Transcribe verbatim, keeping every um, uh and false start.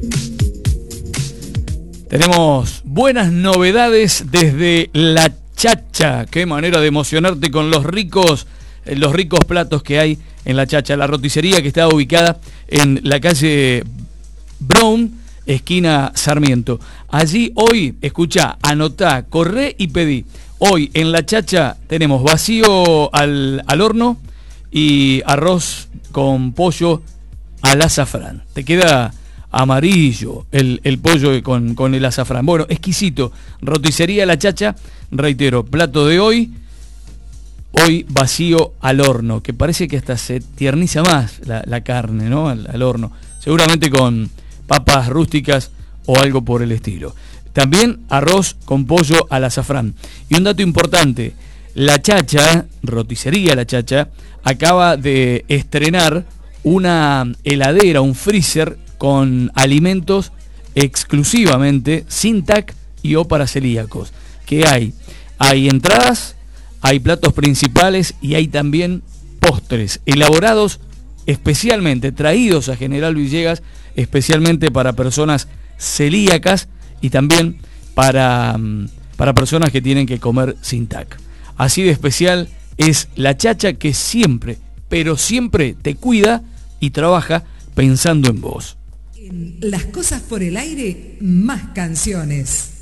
Tenemos buenas novedades desde La Chacha. Qué manera de emocionarte con los ricos, los ricos platos que hay en La Chacha. La roticería que está ubicada en la calle Brown, esquina Sarmiento. Allí hoy, escuchá, anotá, corré y pedí. Hoy en La Chacha tenemos vacío al, al horno y arroz con pollo al azafrán. Te queda amarillo el, el pollo con, con el azafrán. Bueno, exquisito. Roticería La Chacha, reitero, plato de hoy, hoy vacío al horno, que parece que hasta se tierniza más la, la carne, ¿no? Al, al horno. Seguramente con papas rústicas o algo por el estilo. También arroz con pollo al azafrán. Y un dato importante, La Chacha, roticería La Chacha, acaba de estrenar una heladera, un freezer con alimentos exclusivamente sin T A C y o para celíacos. ¿Qué hay? Hay entradas, hay platos principales y hay también postres elaborados especialmente, traídos a General Villegas, especialmente para personas celíacas y también para, para personas que tienen que comer sin T A C. Así de especial es La Chacha, que siempre, pero siempre te cuida y trabaja pensando en vos. En Las Cosas por el Aire, más canciones.